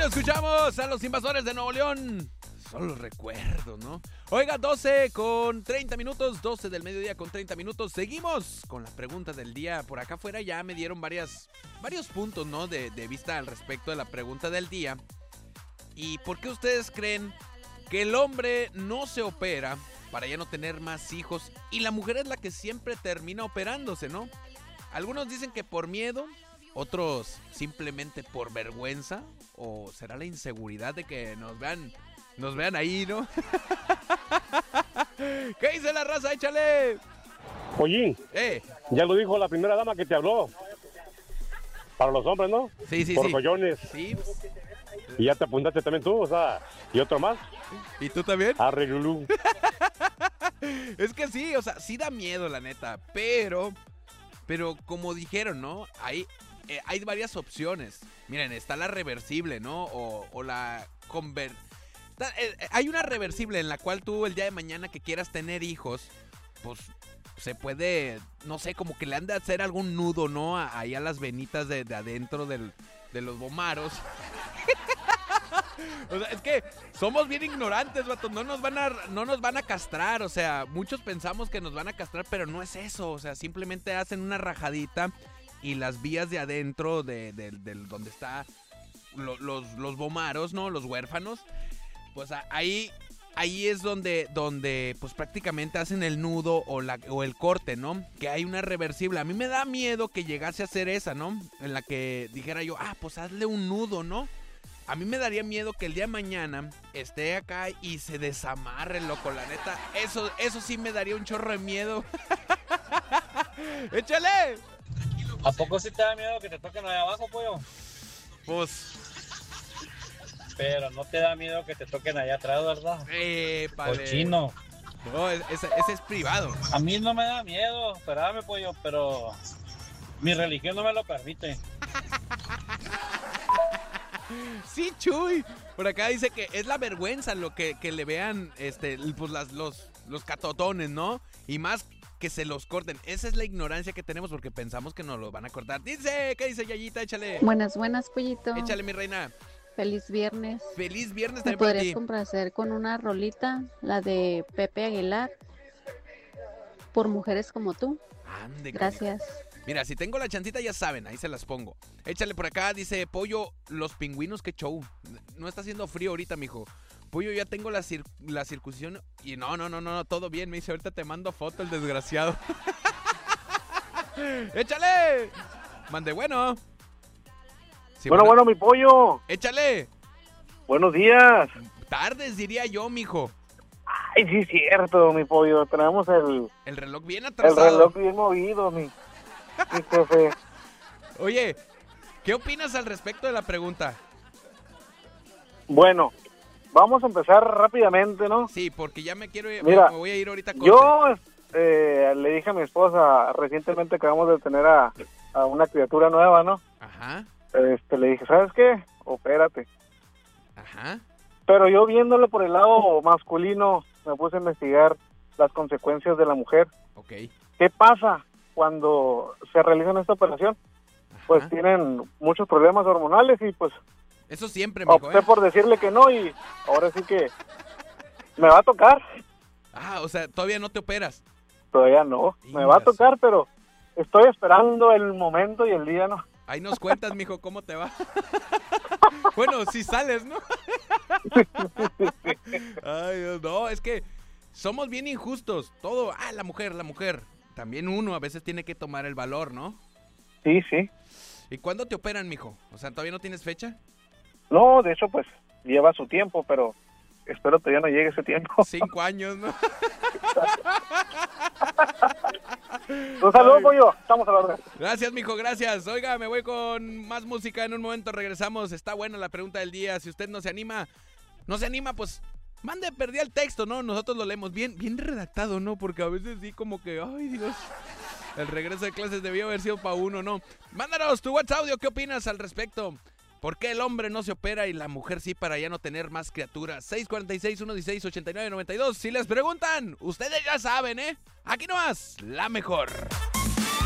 lo escuchamos a los Invasores de Nuevo León. Solo recuerdo, ¿no? Oiga, 12 con 30 minutos, 12 del mediodía con 30 minutos. Seguimos con la pregunta del día. Por acá afuera ya me dieron varios puntos, ¿no? De vista al respecto de la pregunta del día. ¿Y por qué ustedes creen que el hombre no se opera para ya no tener más hijos y la mujer es la que siempre termina operándose, ¿no? Algunos dicen que por miedo, otros simplemente por vergüenza, o será la inseguridad de que nos vean ahí, ¿no? ¿Qué dice la raza? Échale. Oye, ya lo dijo la primera dama que te habló. Para los hombres, ¿no? Sí. Por collones. Sí. Y ya te apuntaste también tú, o sea, y otro más. ¿Y tú también? Arreglulú. Es que sí, o sea, sí da miedo, la neta, pero como dijeron, ¿no? Hay varias opciones. Miren, está la reversible, ¿no? O la hay una reversible en la cual tú el día de mañana que quieras tener hijos, pues se puede, no sé, como que le han de hacer algún nudo, ¿no? Ahí a las venitas de adentro de los vomaros. O sea, es que somos bien ignorantes, vato. No nos van a castrar. O sea, muchos pensamos que nos van a castrar, pero no es eso. O sea, simplemente hacen una rajadita y las vías de adentro de donde está los vomaros, ¿no? Los huérfanos. Pues ahí es donde pues prácticamente hacen el nudo o el corte, ¿no? Que hay una reversible. A mí me da miedo que llegase a hacer esa, ¿no? En la que dijera yo, pues hazle un nudo, ¿no? A mí me daría miedo que el día de mañana esté acá y se desamarre, loco, la neta. Eso sí me daría un chorro de miedo. ¡Échale! ¿A poco sí te da miedo que te toquen allá abajo, pollo? Pues... Pero no te da miedo que te toquen allá atrás, ¿verdad? Cochino. No, ese es privado. A mí no me da miedo, espérame, pollo, pero mi religión no me lo permite. Sí, Chuy. Por acá dice que es la vergüenza lo que le vean pues los catotones, ¿no? Y más que se los corten. Esa es la ignorancia que tenemos porque pensamos que nos los van a cortar. ¿Qué dice Yayita? Échale. Buenas, pollito. Échale, mi reina. Feliz viernes. Feliz viernes también para ti. ¿Me podrías complacer con una rolita, la de Pepe Aguilar, por mujeres como tú? Ande, gracias. Mira, si tengo la chancita ya saben, ahí se las pongo. Échale por acá, dice Pollo, los pingüinos, qué show. No está haciendo frío ahorita, mijo. Pollo, ya tengo la circuncisión y no, todo bien. Me dice, ahorita te mando foto el desgraciado. ¡Échale! Mande bueno. Sí, bueno, mi pollo. Échale. Buenos días. Tardes, diría yo, mijo. Ay, sí es cierto, mi pollo. Tenemos el reloj bien atrasado. El reloj bien movido, mi jefe. Oye, ¿qué opinas al respecto de la pregunta? Bueno, vamos a empezar rápidamente, ¿no? Sí, porque ya me quiero ir. Mira, me voy a ir ahorita a corte. Yo le dije a mi esposa, recientemente acabamos de tener a una criatura nueva, ¿no? Ajá. Le dije, ¿sabes qué? Opérate. Ajá. Pero yo viéndolo por el lado masculino, me puse a investigar las consecuencias de la mujer. Ok. ¿Qué pasa cuando se realizan esta operación? Ajá. Pues tienen muchos problemas hormonales y pues... Eso siempre, mijo, opté por decirle que no y ahora sí que me va a tocar. O sea, todavía no te operas. Todavía no, me va a tocar, pero estoy esperando el momento y el día, ¿no? Ahí nos cuentas, mijo, cómo te va. Bueno, si sales, ¿no? Ay, Dios, no, es que somos bien injustos. Todo, la mujer. También uno a veces tiene que tomar el valor, ¿no? Sí. ¿Y cuándo te operan, mijo? O sea, ¿todavía no tienes fecha? No, de hecho, pues, lleva su tiempo, pero espero que ya no llegue ese tiempo. 5 años, ¿no? Un saludo, pollo. Estamos a la orden. Gracias, mijo, gracias. Oiga, me voy con más música. En un momento regresamos. Está buena la pregunta del día. Si usted no se anima, pues perdí el texto, ¿no? Nosotros lo leemos bien redactado, ¿no? Porque a veces sí como que, ay, Dios, el regreso de clases debió haber sido para uno, ¿no? Mándanos tu WhatsApp audio. ¿Qué opinas al respecto? ¿Por qué el hombre no se opera y la mujer sí para ya no tener más criaturas? 646-116-8992. Si les preguntan, ustedes ya saben, ¿eh? Aquí nomás, la mejor.